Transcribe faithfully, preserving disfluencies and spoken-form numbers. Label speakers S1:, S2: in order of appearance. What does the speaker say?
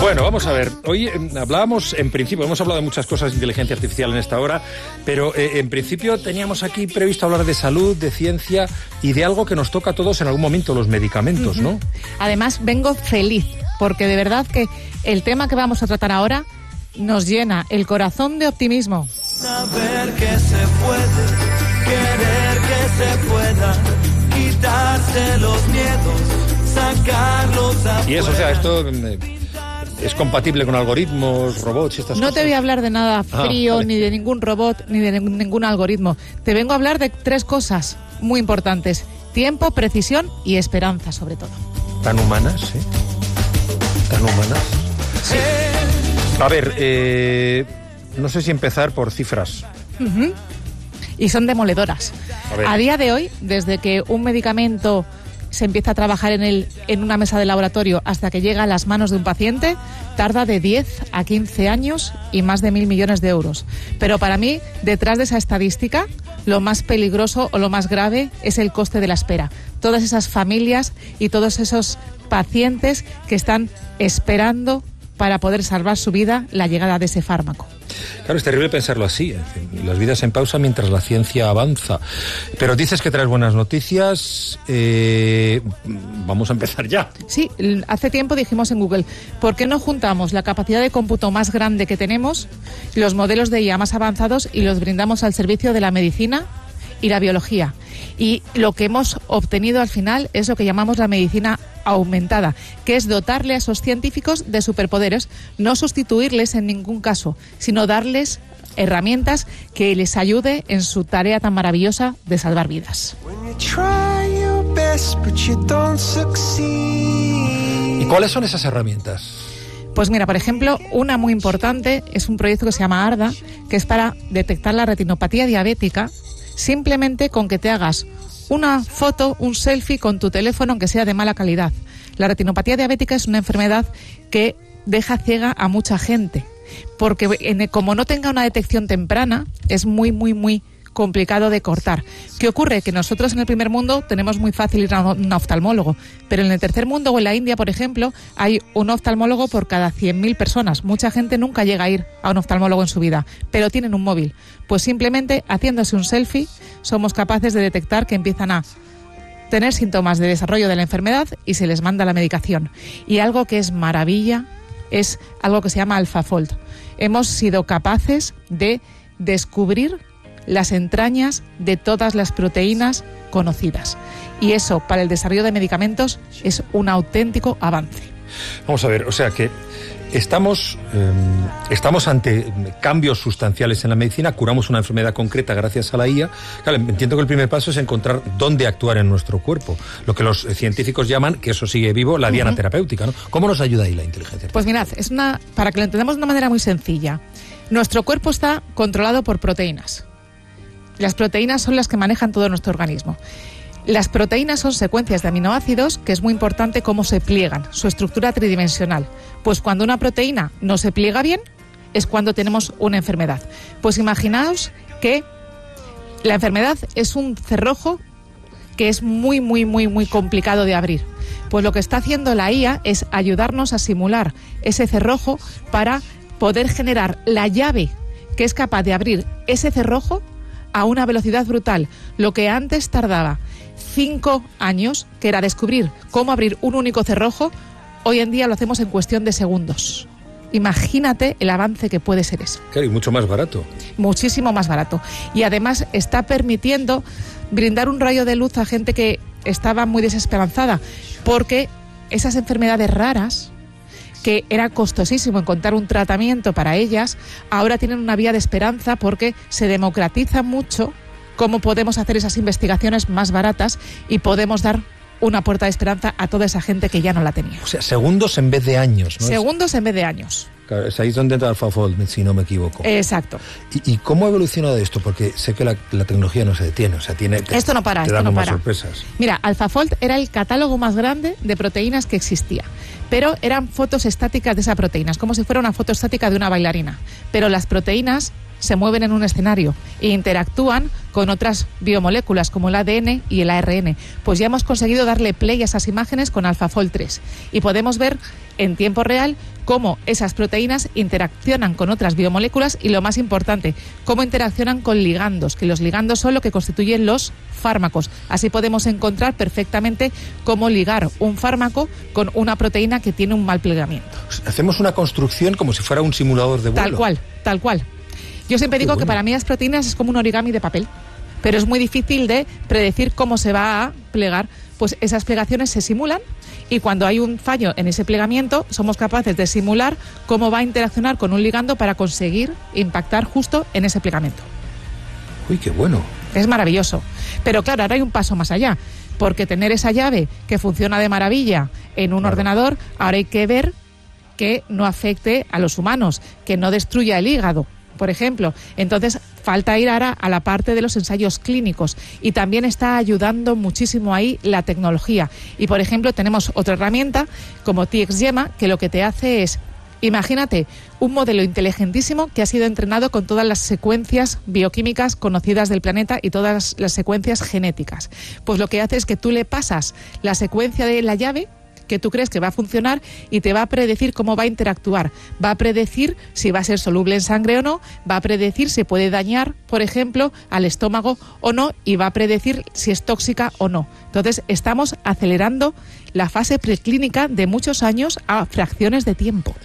S1: Bueno, vamos a ver. Hoy eh, hablábamos, en principio, hemos hablado de muchas cosas de inteligencia artificial en esta hora, pero eh, en principio teníamos aquí previsto hablar de salud, de ciencia y de algo que nos toca a todos en algún momento, los medicamentos, ¿no?
S2: Uh-huh. Además, vengo feliz, porque de verdad que el tema que vamos a tratar ahora nos llena el corazón de optimismo.
S3: Saber que se puede, querer que se pueda, quitarse los miedos, sacarlos afuera.
S1: Y eso, o sea, esto eh, es compatible con algoritmos, robots y estas
S2: no
S1: cosas.
S2: No te voy a hablar de nada frío, ah, vale. Ni de ningún robot, ni de ningún algoritmo. Te vengo a hablar de tres cosas muy importantes: tiempo, precisión y esperanza, sobre todo.
S1: Tan humanas, ¿eh? Tan humanas. Sí. A ver, eh, no sé si empezar por cifras.
S2: Uh-huh. Y son demoledoras. A, a día de hoy, desde que un medicamento se empieza a trabajar en él en una mesa de laboratorio hasta que llega a las manos de un paciente, tarda de diez a quince años y más de mil millones de euros. Pero para mí, detrás de esa estadística, lo más peligroso o lo más grave es el coste de la espera. Todas esas familias y todos esos pacientes que están esperando para poder salvar su vida la llegada de ese fármaco.
S1: Claro, es terrible pensarlo así, las vidas en pausa mientras la ciencia avanza. Pero dices que traes buenas noticias, eh, vamos a empezar ya.
S2: Sí, hace tiempo dijimos en Google, ¿por qué no juntamos la capacidad de cómputo más grande que tenemos, los modelos de I A más avanzados y los brindamos al servicio de la medicina y la biología? Y lo que hemos obtenido al final es lo que llamamos la medicina aumentada, que es dotarle a esos científicos de superpoderes, no sustituirles en ningún caso, sino darles herramientas que les ayude en su tarea tan maravillosa de salvar vidas.
S1: ¿Y cuáles son esas herramientas?
S2: Pues mira, por ejemplo, una muy importante es un proyecto que se llama ARDA, que es para detectar la retinopatía diabética simplemente con que te hagas una foto, un selfie con tu teléfono, aunque sea de mala calidad. La retinopatía diabética es una enfermedad que deja ciega a mucha gente, porque como no tenga una detección temprana, es muy, muy, muy complicado de cortar. ¿Qué ocurre? Que nosotros en el primer mundo tenemos muy fácil ir a un oftalmólogo, pero en el tercer mundo o en la India, por ejemplo, hay un oftalmólogo por cada cien mil personas. Mucha gente nunca llega a ir a un oftalmólogo en su vida, pero tienen un móvil. Pues simplemente haciéndose un selfie somos capaces de detectar que empiezan a tener síntomas de desarrollo de la enfermedad y se les manda la medicación. Y algo que es maravilla es algo que se llama AlphaFold. Hemos sido capaces de descubrir las entrañas de todas las proteínas conocidas. Y eso, para el desarrollo de medicamentos, es un auténtico avance.
S1: Vamos a ver, o sea que estamos, eh, estamos ante cambios sustanciales en la medicina, curamos una enfermedad concreta gracias a la I A. Claro, entiendo que el primer paso es encontrar dónde actuar en nuestro cuerpo, lo que los científicos llaman, que eso sigue vivo, la diana uh-huh. terapéutica, ¿no? ¿Cómo nos ayuda ahí la inteligencia artificial?
S2: Pues mirad, es una, para que lo entendamos de una manera muy sencilla, nuestro cuerpo está controlado por proteínas. Las proteínas son las que manejan todo nuestro organismo. Las proteínas son secuencias de aminoácidos, que es muy importante cómo se pliegan, su estructura tridimensional. Pues cuando una proteína no se pliega bien, es cuando tenemos una enfermedad. Pues imaginaos que la enfermedad es un cerrojo que es muy, muy, muy, muy complicado de abrir. Pues lo que está haciendo la I A es ayudarnos a simular ese cerrojo para poder generar la llave que es capaz de abrir ese cerrojo a una velocidad brutal. Lo que antes tardaba cinco años, que era descubrir cómo abrir un único cerrojo, hoy en día lo hacemos en cuestión de segundos. Imagínate el avance que puede ser eso.
S1: Claro, y mucho más barato.
S2: Muchísimo más barato. Y además está permitiendo brindar un rayo de luz a gente que estaba muy desesperanzada, porque esas enfermedades raras, que era costosísimo encontrar un tratamiento para ellas, ahora tienen una vía de esperanza porque se democratiza mucho cómo podemos hacer esas investigaciones más baratas y podemos dar una puerta de esperanza a toda esa gente que ya no la tenía.
S1: O sea, segundos en vez de años, ¿no?
S2: Segundos en vez de años.
S1: Claro, es ahí donde entra AlphaFold, si no me equivoco.
S2: Exacto.
S1: ¿Y, y cómo ha evolucionado esto? Porque sé que la, la tecnología no se detiene, o sea, tiene... Te,
S2: esto no para,
S1: te
S2: esto
S1: da
S2: no
S1: como
S2: para.
S1: sorpresas.
S2: Mira, AlphaFold era el catálogo más grande de proteínas que existía, pero eran fotos estáticas de esas proteínas, como si fuera una foto estática de una bailarina. Pero las proteínas se mueven en un escenario e interactúan con otras biomoléculas como el A D N y el A R N. Pues ya hemos conseguido darle play a esas imágenes con AlphaFold tres y podemos ver en tiempo real cómo esas proteínas interaccionan con otras biomoléculas y, lo más importante, cómo interaccionan con ligandos, que los ligandos son lo que constituyen los fármacos. Así podemos encontrar perfectamente cómo ligar un fármaco con una proteína que tiene un mal plegamiento.
S1: Hacemos una construcción como si fuera un simulador de vuelo.
S2: Tal cual, tal cual. Yo siempre digo
S1: Qué bueno.
S2: que para mí las proteínas es como un origami de papel, pero es muy difícil de predecir cómo se va a plegar. Pues esas plegaciones se simulan y cuando hay un fallo en ese plegamiento somos capaces de simular cómo va a interaccionar con un ligando para conseguir impactar justo en ese plegamiento.
S1: Uy, qué bueno.
S2: Es maravilloso. Pero claro, ahora hay un paso más allá, porque tener esa llave que funciona de maravilla en un
S1: Claro.
S2: ordenador, ahora hay que ver que no afecte a los humanos, que no destruya el hígado, por ejemplo. Entonces, falta ir ahora a la parte de los ensayos clínicos y también está ayudando muchísimo ahí la tecnología. Y, por ejemplo, tenemos otra herramienta como T X Gemma, que lo que te hace es, imagínate, un modelo inteligentísimo que ha sido entrenado con todas las secuencias bioquímicas conocidas del planeta y todas las secuencias genéticas. Pues lo que hace es que tú le pasas la secuencia de la llave que tú crees que va a funcionar y te va a predecir cómo va a interactuar. Va a predecir si va a ser soluble en sangre o no, va a predecir si puede dañar, por ejemplo, al estómago o no, y va a predecir si es tóxica o no. Entonces, estamos acelerando la fase preclínica de muchos años a fracciones de tiempo.